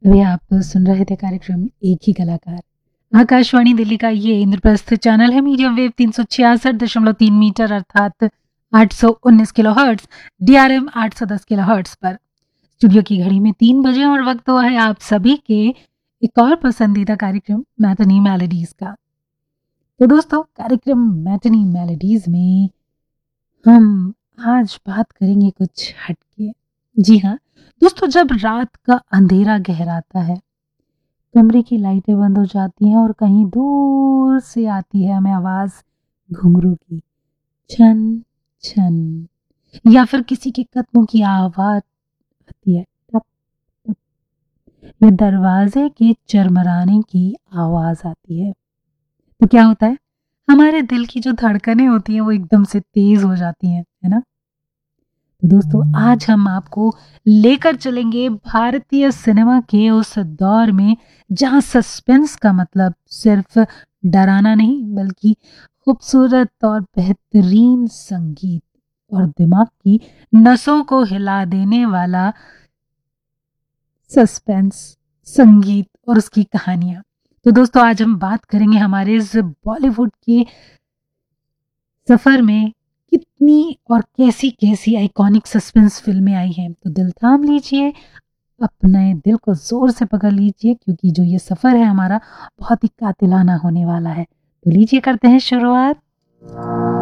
अभी आप सुन रहे थे कार्यक्रम एक ही कलाकार। आकाशवाणी दिल्ली का ये इंद्रप्रस्थ चैनल है, मीडियम वेव 366.3 मीटर अर्थात 819 किलोहर्ट्ज, डीआरएम 810 किलोहर्ट्ज पर। स्टूडियो की घड़ी में 3 बजे और वक्त हुआ है आप सभी के एक और पसंदीदा कार्यक्रम मैटनी मेलोडीज का। तो दोस्तों, कार्यक्रम मैटनी मेलोडीज में हम आज बात करेंगे कुछ हटके। जी हाँ दोस्तों, जब रात का अंधेरा गहराता है, कमरे की लाइटें बंद हो जाती हैं और कहीं दूर से आती है हमें आवाज घुंघरू की, छन छन, या फिर किसी के कदमों की आवाज आती है, टप टप, या दरवाजे के चरमराने की आवाज आती है। तो क्या होता है, हमारे दिल की जो धड़कनें होती हैं वो एकदम से तेज हो जाती हैं, है ना। तो दोस्तों, आज हम आपको लेकर चलेंगे भारतीय सिनेमा के उस दौर में जहां सस्पेंस का मतलब सिर्फ डराना नहीं, बल्कि खूबसूरत और बेहतरीन संगीत और दिमाग की नसों को हिला देने वाला सस्पेंस संगीत और उसकी कहानियां। तो दोस्तों, आज हम बात करेंगे हमारे इस बॉलीवुड के सफर में कितनी और कैसी कैसी आइकॉनिक सस्पेंस फिल्में आई हैं। तो दिल थाम लीजिए, अपने दिल को जोर से पकड़ लीजिए, क्योंकि जो ये सफर है हमारा बहुत ही कातिलाना होने वाला है। तो लीजिए, करते हैं शुरुआत।